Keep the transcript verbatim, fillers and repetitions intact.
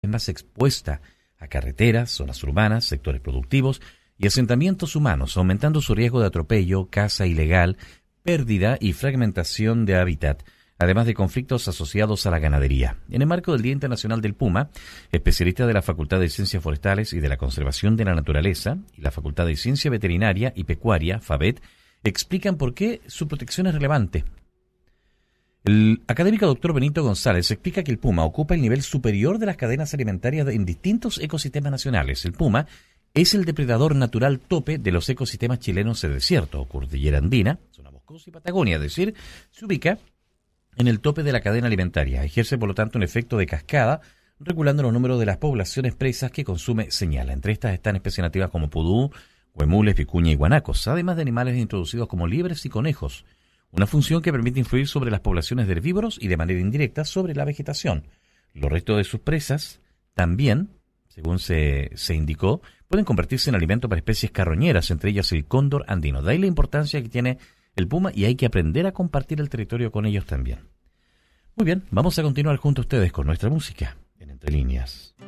más expuesta a carreteras, zonas urbanas, sectores productivos y asentamientos humanos, aumentando su riesgo de atropello, caza ilegal, pérdida y fragmentación de hábitat, además de conflictos asociados a la ganadería. En el marco del Día Internacional del Puma, especialistas de la Facultad de Ciencias Forestales y de la Conservación de la Naturaleza y la Facultad de Ciencia Veterinaria y Pecuaria, FAVET, explican por qué su protección es relevante. El académico doctor Benito González explica que el puma ocupa el nivel superior de las cadenas alimentarias en distintos ecosistemas nacionales. El puma es el depredador natural tope de los ecosistemas chilenos de desierto, cordillera andina, zona boscosa y Patagonia, es decir, se ubica en el tope de la cadena alimentaria. Ejerce, por lo tanto, un efecto de cascada, regulando los números de las poblaciones presas que consume, señala. Entre estas están especies nativas como pudú, huemules, vicuña y guanacos, además de animales introducidos como liebres y conejos. Una función que permite influir sobre las poblaciones de herbívoros y de manera indirecta sobre la vegetación. Los restos de sus presas también, según se, se indicó, pueden convertirse en alimento para especies carroñeras, entre ellas el cóndor andino. De ahí la importancia que tiene el puma y hay que aprender a compartir el territorio con ellos también. Muy bien, vamos a continuar junto a ustedes con nuestra música en Entre Líneas.